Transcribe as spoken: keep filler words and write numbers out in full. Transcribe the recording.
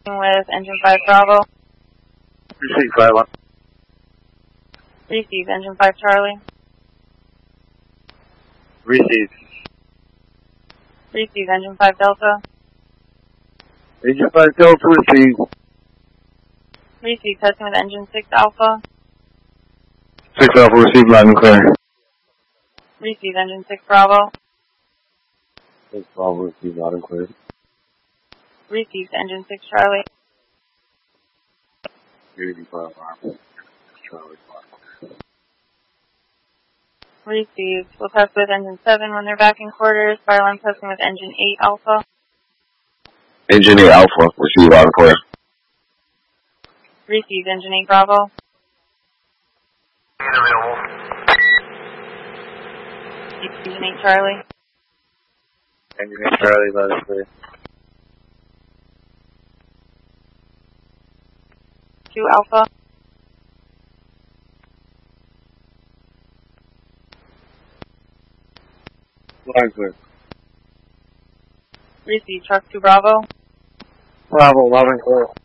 with engine five Bravo. Receive five one. Receive engine five Charlie. Receive. Receive engine five Delta. Engine five Delta, receive. Receive testing with engine six Alpha. six Alpha, receive loud and clear. Receive engine six Bravo. six Bravo, receive loud and clear. Receive engine six Charlie. eighty-five Bravo. Charlie. Receive. We'll test with engine seven when they're back in quarters. Fire line testing with engine eight Alpha. Engine eight Alpha, receive loud and clear. Receive engine eight Bravo. Engine eight Charlie. Engine eight Charlie, loud and clear. two Alpha. Loud and clear. Receive truck two Bravo. Bravo, loud and clear.